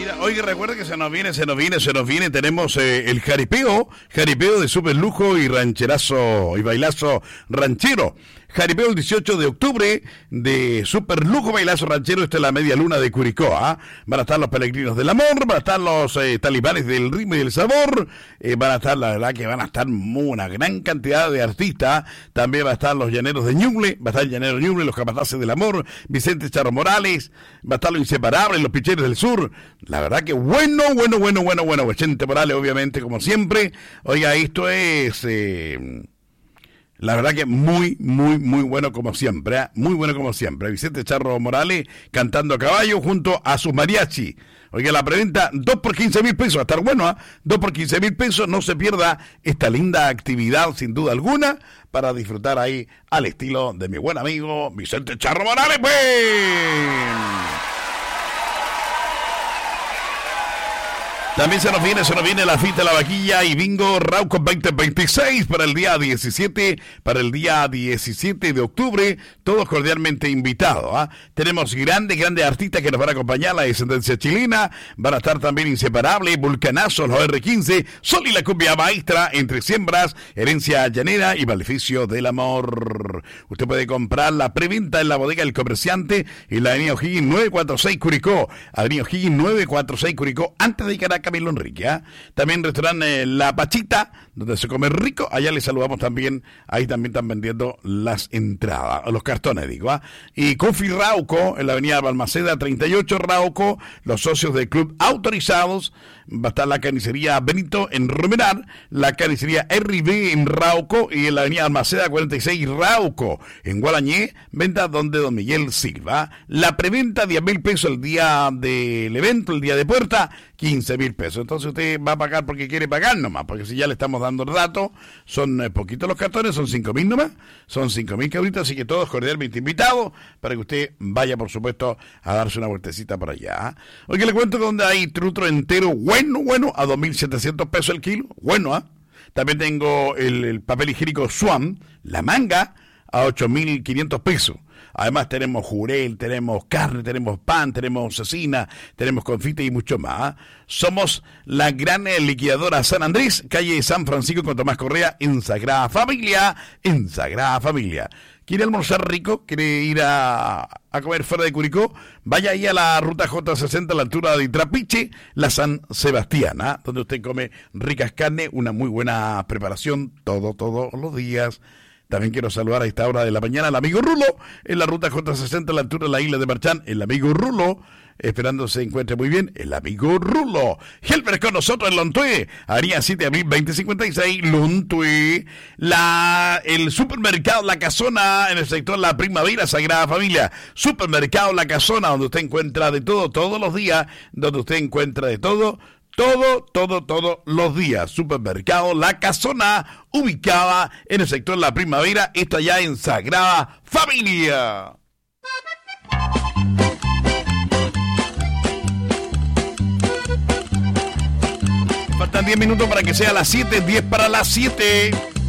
Oiga, recuerda que se nos viene. Tenemos el jaripeo de super lujo y rancherazo y bailazo ranchero. Jaripeo el 18 de octubre de super lujo bailazo ranchero. Esta es la media luna de Curicó. Van a estar los peregrinos del amor, van a estar los talibanes del ritmo y del sabor. Van a estar, la verdad que van a estar una gran cantidad de artistas. También va a estar los llaneros de Ñuble, va a estar el llanero Ñuble, los capataces del amor, Vicente Charro Morales, va a estar los inseparables, los picheros del sur. La verdad que bueno. Vicente Morales, obviamente, como siempre. Oiga, esto es... la verdad que muy bueno como siempre, muy bueno como siempre. Vicente Charro Morales cantando a caballo junto a sus mariachi. Oiga, la preventa 2 por 15,000 pesos, va a estar bueno, 2 por 15,000 pesos, no se pierda esta linda actividad sin duda alguna para disfrutar ahí al estilo de mi buen amigo Vicente Charro Morales, pues. También se nos viene la fiesta, la vaquilla y bingo Rauco 2026 para el día 17 de octubre, todos cordialmente invitados. Tenemos grandes artistas que nos van a acompañar, la descendencia chilena, van a estar también Inseparables, Vulcanazos, los R15, Sol y la cumbia maestra, Entre siembras, Herencia llanera y Maleficio del amor. Usted puede comprar la preventa en la bodega El Comerciante en la avenida O'Higgins 946 Curicó, avenida O'Higgins 946 Curicó, antes de llegar a Camilo Enrique. También restaurante La Pachita, donde se come rico. Allá les saludamos también. Ahí también están vendiendo las entradas, los cartones, digo. Y Coffee Rauco, en la avenida Balmaceda 38 Rauco, los socios del club autorizados. Va a estar la carnicería Benito en Romeral, la carnicería RB en Rauco y en la avenida Balmaceda 46 Rauco. En Gualañé, venta donde Don Miguel Silva. La preventa 10,000 pesos el día del evento, el día de puerta, 15,000 pesos. Entonces usted va a pagar porque quiere pagar nomás, porque si ya le estamos dando el dato, son poquitos los cartones, son 5,000 nomás, son 5,000 cabritos, así que todos cordialmente invitados para que usted vaya, por supuesto, a darse una vueltecita por allá. Oye, le cuento donde hay trutro entero, bueno, a 2,700 pesos el kilo, bueno, También tengo el papel higiénico Swan, la manga, a 8,500 pesos. Además tenemos jurel, tenemos carne, tenemos pan, tenemos cecina, tenemos confite y mucho más. Somos la gran liquidadora San Andrés, calle San Francisco con Tomás Correa, en Sagrada Familia, ¿Quiere almorzar rico? ¿Quiere ir a comer fuera de Curicó? Vaya ahí a la ruta J60 a la altura de Trapiche, la San Sebastián, donde usted come ricas carnes, una muy buena preparación todos los días. También quiero saludar a esta hora de la mañana al amigo Rulo, en la ruta J60 a la altura de la isla de Marchán, el amigo Rulo, esperando se encuentre muy bien, el amigo Rulo. Helper con nosotros en Lontué, haría 7 de abril 2056, Lontué, el supermercado La Casona, en el sector La Primavera, Sagrada Familia, supermercado La Casona, donde usted encuentra de todo, todos los días, donde usted encuentra de todo, todos los días. Supermercado La Casona, ubicada en el sector La Primavera, esto allá en Sagrada Familia. Faltan 10 minutos para que sea las 7, 10 para las 7.